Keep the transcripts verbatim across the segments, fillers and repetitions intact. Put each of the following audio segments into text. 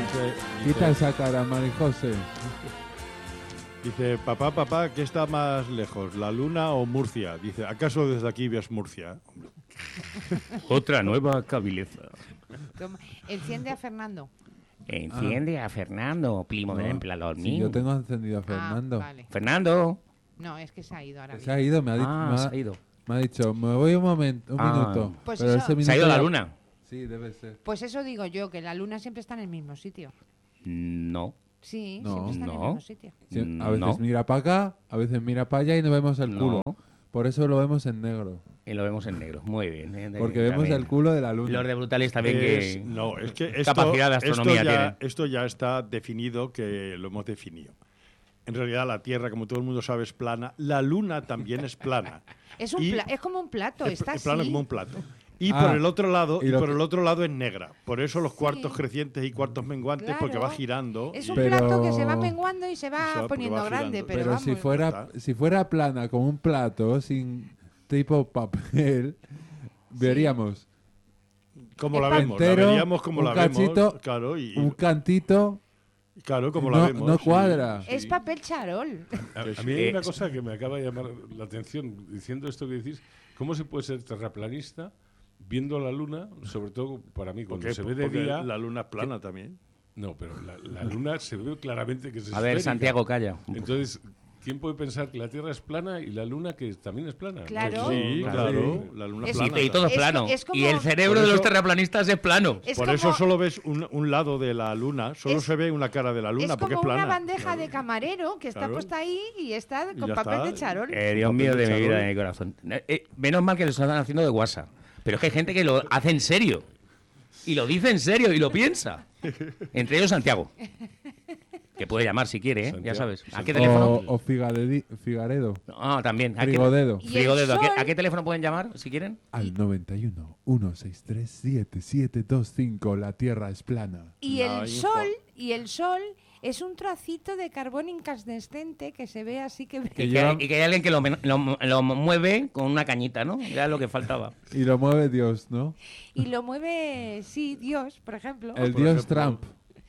Dice, Quita dice, esa cara, Marijose. dice, papá, papá, ¿qué está más lejos, la Luna o Murcia? Dice, ¿acaso desde aquí ves Murcia? Otra nueva cabileza. Toma, enciende a Fernando. Enciende a Fernando, primo del No, empleador si mío. yo tengo encendido a Fernando. Ah, vale. Fernando. No, es que se ha ido ahora Se ha ido, me ha, dicho, Ah, me, se ha, ha ido. me ha dicho, me voy un momento, un Ah. minuto. Pues pero eso- ese minuto Se ha ido a la ya- luna. Sí, debe ser. Pues eso digo yo, que la luna siempre está en el mismo sitio. No. Sí, No. siempre está en el No. mismo sitio. Sí, Mm, a veces no. mira para acá, a veces mira para allá y no vemos el No. culo. Por eso lo vemos en negro. Y lo vemos en negro. Muy bien. eh, Porque también. vemos el culo de la luna. Los de Brutales también Es- que... no, es que esto, capacidad de astronomía esto, ya, tienen. esto ya está definido, que lo hemos definido. En realidad la Tierra, como todo el mundo sabe, es plana. La Luna también es plana. Es, un Y- pla- es como un plato, es, está es plana así. como un plato. Y Ah, por el otro lado, y y lo por que- el otro lado es negra. Por eso los Sí. cuartos crecientes y cuartos menguantes, porque Claro. va girando. Es y- un Pero- plato que se va menguando y se va Se va porque poniendo va grande, girando. pero, Pero vamos. si fuera está. si fuera plana como un plato sin tipo papel, veríamos como la Es pa- vemos, la entero, veríamos como un la cachito, vemos. Claro, y, un cantito. claro, como no, la vemos. no sí. cuadra. Es papel charol. A, Que a mí sí. hay una cosa que me acaba de llamar la atención diciendo esto que decís. ¿Cómo se puede ser terraplanista viendo la luna, sobre todo para mí, cuando Porque, se ve de porque día? la Luna es plana también. No, pero la, la luna se ve claramente que es A ver, esférica. Santiago, calla. Entonces, ¿quién puede pensar que la Tierra es plana y la luna que también es plana? Claro. Sí, Claro. claro. La Luna Es- es Y, plana. y todo es Es- plano. es como- Y el cerebro Por de los eso- terraplanistas es plano. Es Por como, eso solo ves un, un lado de la Luna, solo Es- se ve una cara de la Luna, es porque como es plana. una bandeja Claro. de camarero que está Claro. puesta ahí y está Y con ya papel está. de charol. Eh, Dios Papel mío de de mi vida, charol. de mi corazón. Eh, eh, menos mal que lo están haciendo de WhatsApp. Pero es que hay gente que lo hace en serio. Y lo dice en serio y lo piensa. Entre ellos Santiago. Que puede llamar si quiere, ¿eh? Ya Santiago. sabes. ¿A qué teléfono? O, o Figaredi- Figaredo. Ah, también. ¿A qué, Frigodedo. Y el Frigodedo. ¿A qué, sol- a qué teléfono pueden llamar si quieren? Al noventa y uno, ciento sesenta y tres, setenta y siete veinticinco. La Tierra es plana. Y La el info. sol, y el sol es un trocito de carbón incandescente que se ve así que... Que Y que, lleva- hay, y que hay alguien que lo, men- lo- lo mueve con una cañita, ¿no? Ya es lo que faltaba. Y lo mueve Dios, ¿no? Y lo mueve, sí, Dios, por ejemplo. El por Dios ejemplo. Trump.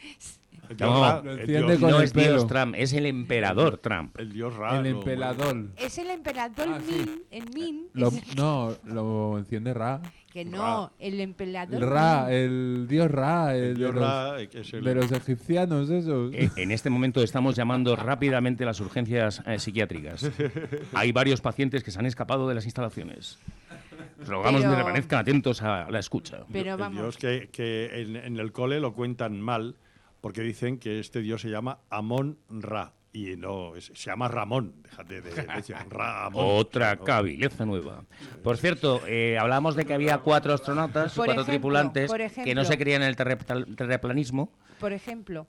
El dios No, Ra, lo el enciende dios- con No el es Dios pelo. Trump, es el emperador Trump. el dios Ra. El lo- emperador. Es el emperador Ah, sí. Min, el Min, Lo- es- no, lo enciende Ra. que no, el emperador El Ra, Min. el Dios Ra, el, El dios de, los, Ra, eh, que es el- de los egipcianos esos. Eh, En este momento estamos llamando rápidamente a las urgencias eh, psiquiátricas. Hay varios pacientes que se han escapado de las instalaciones. Rogamos Pero- que permanezcan atentos a la escucha. Pero el vamos, dios que, que en, en el cole lo cuentan mal, porque dicen que este dios se llama Amón Ra. Y no, es- se llama Ramón. Déjate de decir Ra, Amón. Otra ¿no? cabileza nueva. Por cierto, eh, hablábamos de que había cuatro astronautas, Por cuatro ejemplo, tripulantes, por que ejemplo. no se creían en el terrepl- terraplanismo. por ejemplo,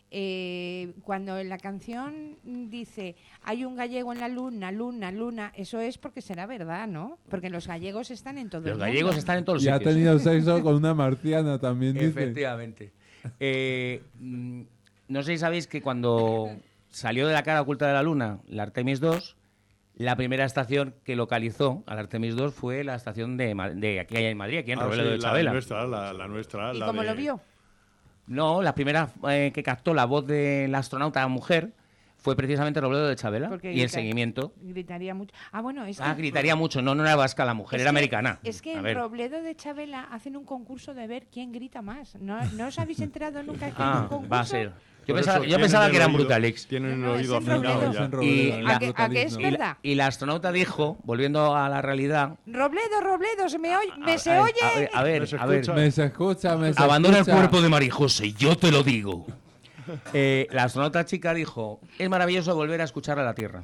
eh, cuando en la canción dice hay un gallego en la luna, luna, luna, eso es porque será verdad, ¿no? Porque los gallegos están en todo el Los mundo. gallegos están en todos los Y ha sitios. tenido sexo con una marciana también, dice. Efectivamente. Eh, mm, no sé si sabéis que cuando salió de la cara oculta de la Luna la Artemis dos, la primera estación que localizó al Artemis dos fue la estación de, Ma- de aquí en Madrid, aquí en Ah, Robledo sí, de la Chabela. nuestra, la, la nuestra. ¿Y la cómo de- lo vio? No, la primera eh, que captó la voz de la astronauta mujer fue precisamente Robledo de Chabela. Porque Y el grita- seguimiento. Gritaría mucho. Ah, bueno, es Ah, que... gritaría mucho. No, no era vasca la mujer, es era que- americana. Es que A en ver. Robledo de Chabela hacen un concurso de ver quién grita más. ¿No, ¿no os habéis enterado nunca que hay un Ah, concurso? va a ser. Yo Por pensaba, eso yo tienen pensaba el que eran oído- Brutalix. Tienen el No, no, es oído en afinado Robledo. ya. En Robledo, Y el la- ¿A que- a que es brutalismo. Y la, verdad? y la astronauta dijo, volviendo a la realidad, Robledo, Robledo, ¿se me oye? ¿Me a- se a- oye? A ver, a ver, ¿Me se a ver. escucha? Me se escucha, me se Abandona el escucha. cuerpo de María José, yo te lo digo. Eh, la astronauta chica dijo, es maravilloso volver a escuchar a la Tierra.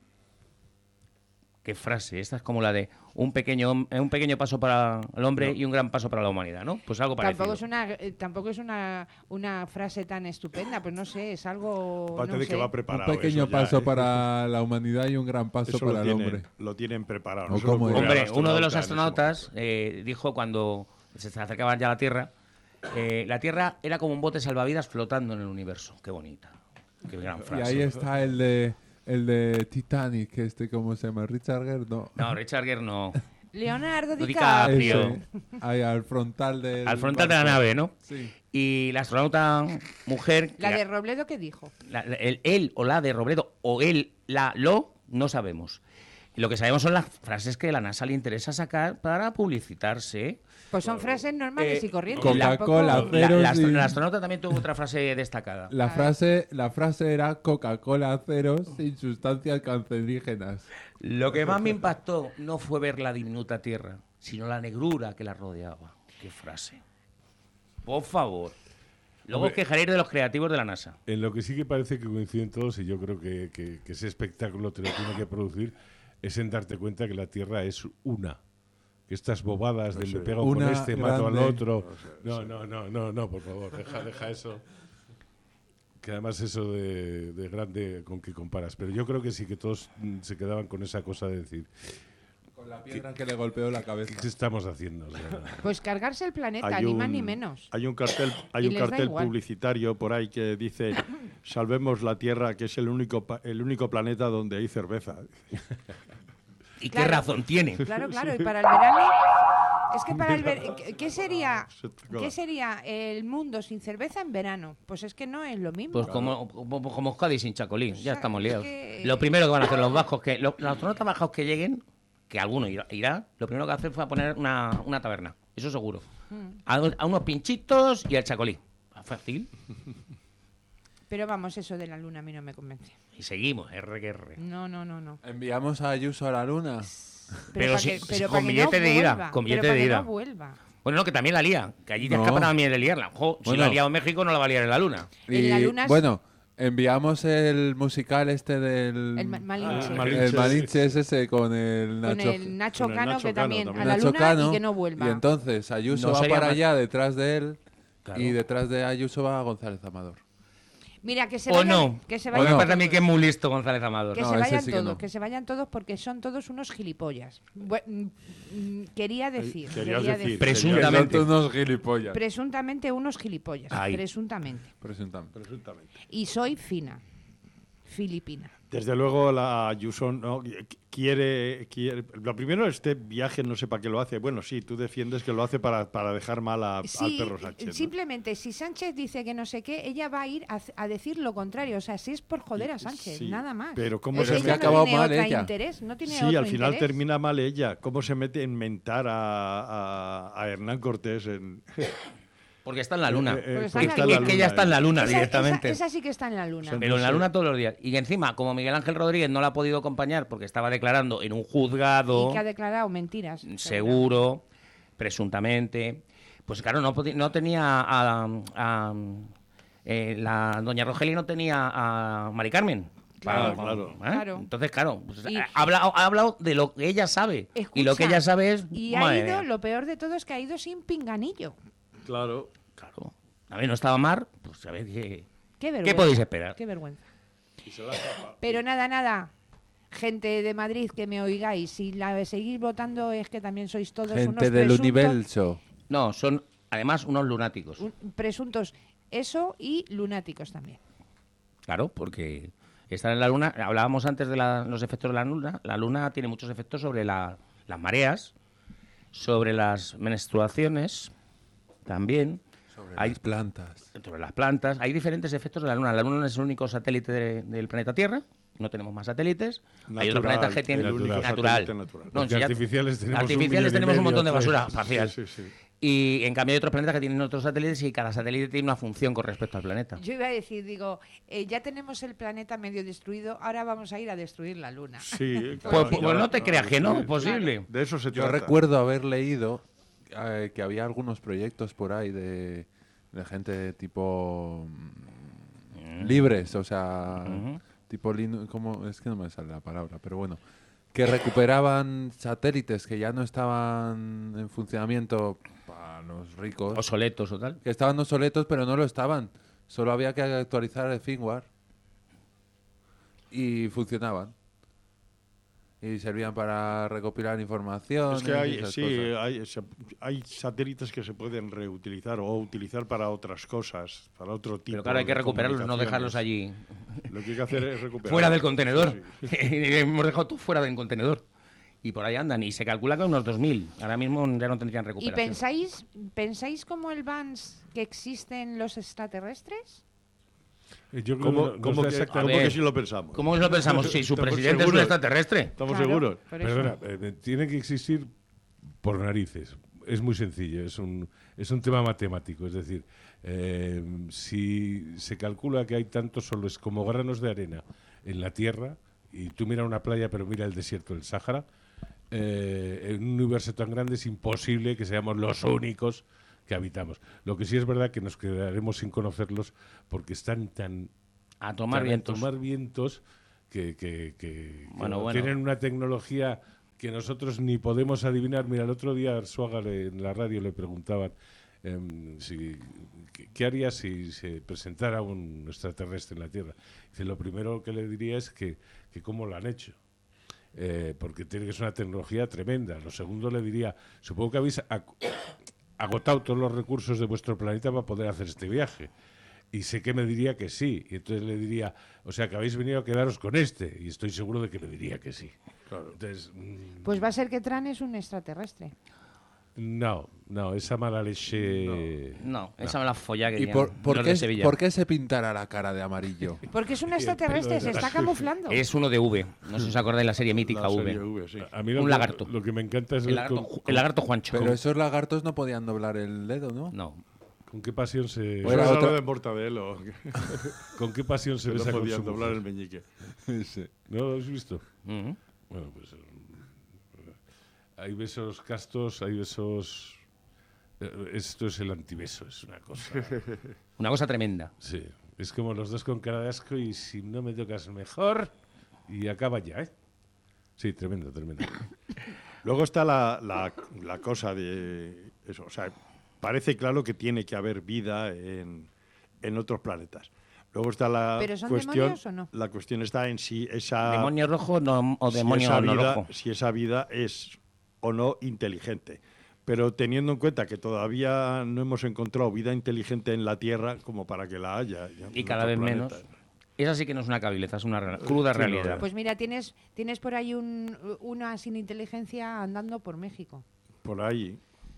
Qué frase, esta es como la de un pequeño, hom- un pequeño paso para el hombre y un gran paso para la humanidad, ¿no? Pues algo parecido. Tampoco es una eh, tampoco es una, una frase tan estupenda, pues no sé, es algo Aparte no de sé. que va Un preparado. pequeño eso ya, paso ¿eh? para la humanidad y un gran paso Eso para lo el tienen, hombre. lo tienen preparado. ¿O no se lo cómo ocurre es? al Hombre, uno de los astronauta en ese astronautas eh, dijo cuando se acercaban ya a la Tierra, eh, la Tierra era como un bote salvavidas flotando en el universo. Qué bonita, qué gran Y frase. ahí está el de el de Titanic, este, ¿cómo se llama? Richard Gere, no. No, Richard Gere no. Leonardo DiCaprio. DiCaprio. Ese, ahí al frontal del Al frontal de la barco. nave, ¿no? Sí. Y la astronauta mujer... La que- de Robledo, ¿qué dijo? la- la- el, él o la de Robledo, o él, la, lo, no sabemos. Lo que sabemos son las frases que la NASA le interesa sacar para publicitarse. Pues son frases normales Eh, y corrientes. Coca-Cola, tampoco- La, Cero la astro- sin- la astronauta también tuvo otra frase destacada. La frase, la frase era Coca-Cola cero sin sustancias cancerígenas. Lo que más me impactó no fue ver la diminuta Tierra, sino la negrura que la rodeaba. Qué frase. Por favor. Luego os Hombre. quejaréis de los creativos de la NASA. En lo que sí que parece que coinciden todos, y yo creo que, que- que ese espectáculo te lo tiene que producir, es en darte cuenta que la Tierra es una. Que estas bobadas de sé. me pego Una con este, mato al grande- otro. No, no, no, no, no, por favor, deja, deja eso. Que además eso de, de grande con que comparas. Pero yo creo que sí que todos mm, se quedaban con esa cosa de decir, Con la piedra que le golpeó la cabeza. ¿qué estamos haciendo? O sea, Pues cargarse el planeta, Hay ni un- más ni menos. Hay un cartel, hay Y un les da cartel igual. publicitario por ahí que dice salvemos la Tierra, que es el único pa- el único planeta donde hay cerveza. ¿Y qué Claro. razón tiene? Claro, claro. Y para el verano. Es que para el ver- ¿qué- ¿qué sería, ¿qué sería el mundo sin cerveza en verano? Pues es que no es lo mismo. Pues como, como, como Cádiz sin Chacolí, ya sea, estamos es liados. que- Lo primero que van a hacer los vascos, que los, los astronautas vascos que lleguen, que alguno irá, irá, lo primero que hacer fue a poner una, una taberna, eso seguro. Mm. A, a unos pinchitos y al Chacolí. Fácil. Pero vamos, eso de la luna a mí no me convence. Y seguimos, R que R. No, no, no, no. Enviamos a Ayuso a la luna. Pero pa' si- que- si pero con pa' que billete no de ida, vuelva, con pero billete pa' de que ida. no vuelva. Bueno, no, que también la lía. Que allí te No. escapan también de liarla. Jo, si Bueno. la ha liado en México, no la va a liar en la luna. En la luna es- Bueno, enviamos el musical este del... El ma- Malinche. Ah, el Malinche. Malinche es ese con el Con Nacho, el Nacho con el Cano, Nacho que Cano también, también. a la Nacho luna Cano, y que no vuelva. y entonces Ayuso No va sería para mal. allá detrás de él Claro. y detrás de Ayuso va González Amador. Mira, que se O vayan, no. que se O vayan me parece a mí todos. que es muy listo González Amador. Que No, se ese vayan sí que todos, no. que se vayan todos porque son todos unos gilipollas. Bue- mm, mm, quería decir, Querías quería decir. Presuntamente. Son unos gilipollas. Presuntamente unos gilipollas, Ay. presuntamente. Presuntamente. Presuntamente. Y soy fina, filipina. Desde luego la Ayuso no quiere, quiere... Lo primero, este viaje no sé para qué lo hace. Bueno, sí, tú defiendes que lo hace para, para dejar mal a- al Sí, perro Sánchez, ¿no? simplemente si Sánchez dice que no sé qué, ella va a ir a, a decir lo contrario. O sea, si es por joder a Sánchez, Sí, nada más. pero ¿cómo Es se que me- ella Ha acabado no tiene mal otro ella. interés, no tiene Sí, otro al final interés. termina mal ella. ¿Cómo se mete en mentar a, a, a Hernán Cortés? En, Porque está en la luna. Eh, eh, Porque está porque en la está es en que, la es que luna, ya está en la eh. luna Esa- directamente. Esa, esa sí que está en la luna. Pero en la luna todos los días. Y encima, como Miguel Ángel Rodríguez no la ha podido acompañar porque estaba declarando en un juzgado, Y que ha declarado mentiras. seguro, presuntamente, pues claro, no, podi- no tenía a, a- eh, la doña Rogelio no tenía a Mari Carmen. Claro, Pa- claro. ¿eh? Claro. Entonces, claro, pues, Y- ha, hablado, ha hablado de lo que ella sabe. y lo que Escucha, ella sabe es... Y ha madre ido, mía. lo peor de todo es que ha ido sin pinganillo. Claro. Claro. A ver, no estaba Mar, pues a ver qué... Qué vergüenza. podéis esperar? Qué vergüenza. Y se la tapa. Pero nada, nada. Gente de Madrid, que me oigáis. Si la seguís votando es que también sois todos unos Gente del presuntos, universo. No, son además unos lunáticos. un- presuntos eso y lunáticos también. Claro, porque estar en la luna, hablábamos antes de la- los efectos de la luna, la luna tiene muchos efectos sobre la- las mareas, sobre las menstruaciones, también, Sobre Hay- las plantas. sobre las plantas. Hay diferentes efectos de la luna. La luna no es el único satélite de- del planeta Tierra, no tenemos más satélites. Hay otros Natural, planetas que tienen el único natural. satélite natural. No, Porque si ya- artificiales tenemos un artificiales millón y tenemos un medio, montón de tres. basura espacial. Sí, sí, sí. Y en cambio hay otros planetas que tienen otros satélites y cada satélite tiene una función con respecto al planeta. Yo iba a decir, digo, eh, ya tenemos el planeta medio destruido, ahora vamos a ir a destruir la luna. Sí, Pues, claro, pues claro, no te claro, creas que no, sí. es posible. De eso se Yo trata. recuerdo haber leído eh, que había algunos proyectos por ahí de, de gente tipo mm, libres, o sea, Ujú. tipo lin- ¿cómo? Es que no me sale la palabra, pero bueno, que recuperaban satélites que ya no estaban en funcionamiento para los ricos, Obsoletos o tal. que estaban obsoletos, pero no lo estaban. Solo había que actualizar el firmware y funcionaban. Y servían para recopilar información. Es que hay, sí, hay, se- hay satélites que se pueden reutilizar o utilizar para otras cosas, para otro tipo. Pero claro, hay que de recuperarlos, no dejarlos comunicaciones. allí Lo que hay que hacer es recuperar. fuera del contenedor. Sí, sí. Hemos dejado tú fuera del contenedor. Y por ahí andan, y se calcula que unos dos mil. Ahora mismo ya no tendrían ¿Y recuperación. pensáis, pensáis como el Vance que existen los extraterrestres? Yo creo ¿Cómo, que no- no cómo sé que, exactamente- ¿cómo A ver. que si lo pensamos? ¿Cómo lo pensamos? Si su Estamos presidente es un seguros. extraterrestre. ¿Estamos Claro, seguros? por eso. Perdona, eh, tiene que existir por narices. Es muy sencillo, es un, es un tema matemático. Es decir, eh, si se calcula que hay tantos soles como granos de arena en la Tierra, y tú mira una playa pero mira el desierto del Sáhara, eh, en un universo tan grande es imposible que seamos los únicos que habitamos. Lo que sí es verdad que nos quedaremos sin conocerlos porque están tan A tomar tan vientos. A tomar vientos que, que- que- que Bueno, bueno. tienen una tecnología que nosotros ni podemos adivinar. Mira, el otro día a Arzuaga le- en la radio le preguntaban em, si, ¿qué, qué haría si se presentara un extraterrestre en la Tierra. Dice, lo primero que le diría es que, que cómo lo han hecho. Eh, porque tiene que ser una tecnología tremenda. Lo segundo le diría, supongo que habéis ac- agotado todos los recursos de vuestro planeta para poder hacer este viaje. Y sé que me diría que sí. Y entonces le diría, o sea, que habéis venido a quedaros con este. Y estoy seguro de que me diría que sí. Entonces, mm, Pues va a ser que Tran es un extraterrestre. no, no, esa mala leche... No, esa me la folla que ¿Y tienen por, por los qué, de Sevilla. por qué se pintará la cara de amarillo? Porque es un extraterrestre, se está camuflando. Es uno de V. No sé si os acordáis de la serie mítica La V. serie V, sí. A mí lo Un que- lagarto. Lo que me encanta es El ver lagarto, con, el lagarto Juancho. Pero esos lagartos no podían doblar el dedo, ¿no? No. con qué pasión se, O era Eso es otra- algo de Mortadelo, que con qué pasión se no besa con podían su doblar el mujer. meñique. Sí. ¿No lo has visto? Ujú. Bueno, pues... eh, hay besos castos, hay besos... eh, Esto es el antibeso, es una cosa... Una cosa tremenda. Sí, es como los dos con cara de asco y si no me tocas mejor y acaba ya, ¿eh? Sí, tremendo, tremendo. Luego está la, la, la cosa de eso, o sea, parece claro que tiene que haber vida en, en otros planetas. Luego está la ¿Pero son cuestión, demonios o no? la cuestión está en si esa ¿Demonio rojo no- o si demonio esa no vida, rojo? si esa vida es o no inteligente. Pero teniendo en cuenta que todavía no hemos encontrado vida inteligente en la Tierra como para que la haya. ya en Y cada otros vez menos. planetas. Esa sí que no es una cabileta, es una real- cruda Sí, no, realidad. Pues mira, tienes, tienes por ahí un, una sin inteligencia andando por México. Por ahí.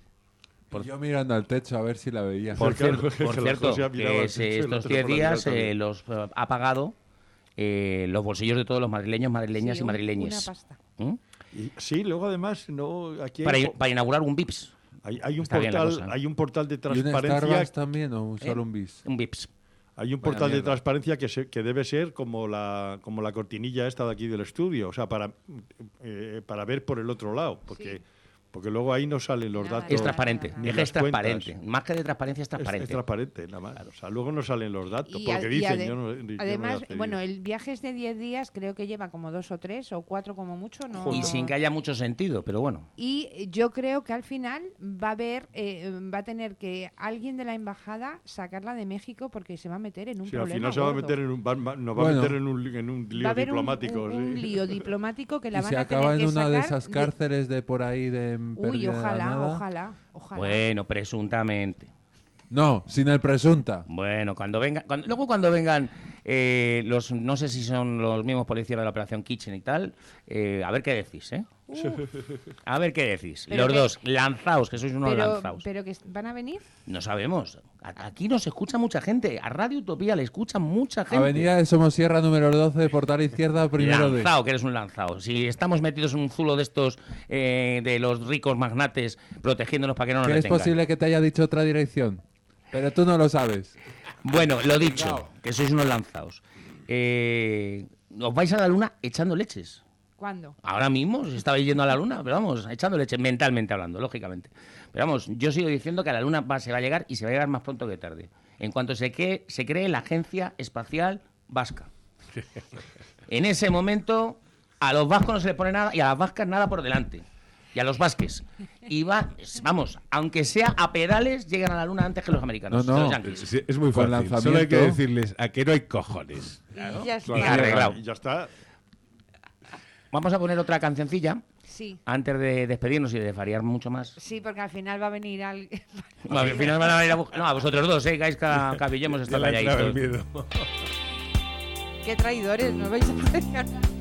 Y yo mirando al techo a ver si la veía. Por, Claro, cier- que por la cierto, José miraba que al se- techo y la estos otra diez por la días mirada eh, los eh, ha pagado eh, los bolsillos de todos los madrileños, madrileñas Sí, y un- madrileñes. Una pasta. ¿Mm? Y, sí, luego además no aquí Para, hay, para inaugurar un VIPS. hay, hay un Está bien la portal, cosa. hay un portal de ¿Y un transparencia. Starbucks también o ¿Eh? solo un bis? Un VIPS. Hay un Vaya portal de mierda. transparencia que, se- que debe ser como la, como la cortinilla esta de aquí del estudio, o sea, para, eh, para ver por el otro lado, porque, Sí. porque luego ahí no salen los Nada, datos. Es transparente. Ni Es, las es transparente. cuentas. Más que de transparencia, es Es, transparente. es transparente, nada más. O sea, luego no salen los datos, Y porque a- y dicen, ade- yo no, yo no voy a Además, hacer bueno, eso. el viaje es de diez días, creo que lleva como dos o tres o cuatro como mucho. No, Y sin que haya mucho sentido, pero bueno. Y yo creo que al final va a haber, eh, va a tener que alguien de la embajada sacarla de México porque se va a meter en un Sí, al problema final se va a gordo. meter en un, va- va- nos va Bueno. a meter en un, li- en un lío Va a haber un- diplomático. un, un sí. lío diplomático que la Y van se a tener acaba en que una de sacar esas cárceles de por ahí de Uy, Pérdida de la ojalá, Nada. ojalá, ojalá. Bueno, presuntamente. No, sin el presunta. Bueno, cuando venga, cuando- luego cuando vengan eh, los, no sé si son los mismos policías de la operación Kitchen y tal, eh, a ver qué decís, ¿eh? A ver qué decís. Pero Los que- dos, lanzaos, que sois unos pero, lanzaos. pero que van a venir. No sabemos. A- Aquí nos escucha mucha gente. A Radio Utopía le escucha mucha gente. Avenida de Somosierra número doce, portal izquierda, primero de. Lanzao, que eres un lanzao. Si estamos metidos en un zulo de estos eh, de los ricos magnates protegiéndonos para que no nos Que es detengan. posible que te haya dicho otra dirección. Pero tú no lo sabes. Bueno, lo dicho, que sois unos lanzaos. Eh, os vais a la luna echando leches. ¿Cuándo? Ahora mismo os estabais yendo a la luna, pero vamos, echando leches, mentalmente hablando, lógicamente. Pero vamos, yo sigo diciendo que a la luna va- se va a llegar y se va a llegar más pronto que tarde. En cuanto se, que, se cree la Agencia Espacial Vasca. En ese momento, a los vascos no se les pone nada y a las vascas nada por delante. Y a los vasques. Y va, vamos, aunque sea a pedales, llegan a la luna antes que los americanos. No, no. que los yanquis. Sí, es muy Con fácil. Solo hay que lanzamiento. decirles a que no hay cojones. Y ya está. Y arreglado. Y ya está. Vamos a poner otra cancioncilla Sí, antes de despedirnos y de variar mucho más. sí, porque al final va a venir alguien. Bueno, al final van a venir a buscar. No, a vosotros dos, ¿eh? Gaisca, Cabillemos, Ya está le ha entrado el calladito. miedo. Qué traidores, nos vais a hacer.